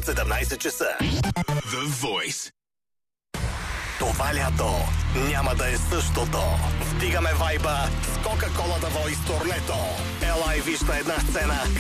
от 17 часа. The Voice. Това лято няма да е същото. Вдигаме вайба с Кока-Кола The Voice турнето. Ела и виж на една сцена